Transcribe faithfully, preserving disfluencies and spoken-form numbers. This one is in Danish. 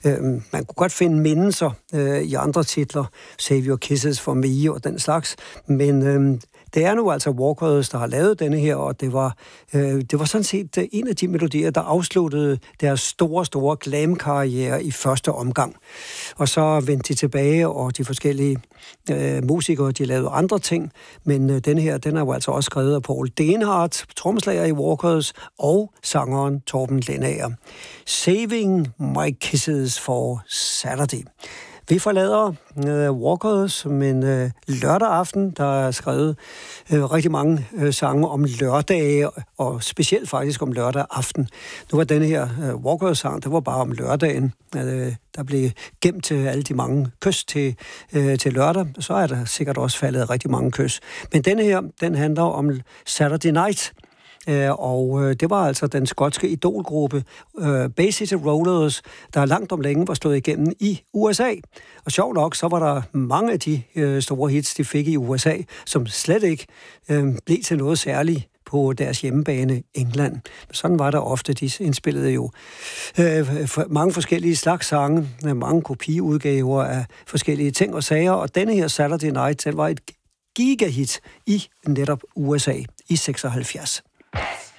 Øh, man kunne godt finde mindelser øh, i andre titler, Save Your Kisses for Me og den slags, men øh, det er nu altså Walkers, der har lavet denne her, og det var, øh, det var sådan set en af de melodier, der afsluttede deres store, store glam-karriere i første omgang. Og så vendte de tilbage, og de forskellige øh, musikere, de lavede andre ting, men øh, denne her, den er jo altså også skrevet af Paul Denhardt, trommeslager i Walkers, og sangeren Torben Lendager. Saving My Kisses for Saturday. Vi forlader øh, Walkers, men øh, lørdag aften, der er skrevet øh, rigtig mange øh, sange om lørdage, og specielt faktisk om lørdag aften. Nu var denne her øh, Walkers-sang, det var bare om lørdagen. Øh, der blev gemt til alle de mange kys til, øh, til lørdag, så er der sikkert også faldet rigtig mange kys. Men denne her, den handler om Saturday Night. Uh, og uh, det var altså den skotske idolgruppe uh, Bay City Rollers, der langt om længe var slået igennem i U S A. Og sjovt nok, så var der mange af de uh, store hits, de fik i U S A, som slet ikke uh, blev til noget særligt på deres hjemmebane England. Men sådan var der ofte. De indspillede jo uh, for mange forskellige slags sange, mange kopiudgaver af forskellige ting og sager, og denne her Saturday Night, den var et gigahit i netop U S A i seksoghalvfjerds.